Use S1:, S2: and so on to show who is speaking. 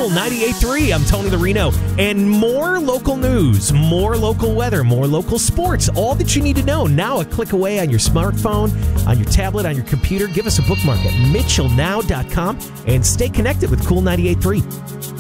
S1: 98.3. I'm Tony Larino. And more local news, more local weather, more local sports. All that you need to know now a click away on your smartphone, on your tablet, on your computer. Give us a bookmark at mitchellnow.com and stay connected with Cool 98.3.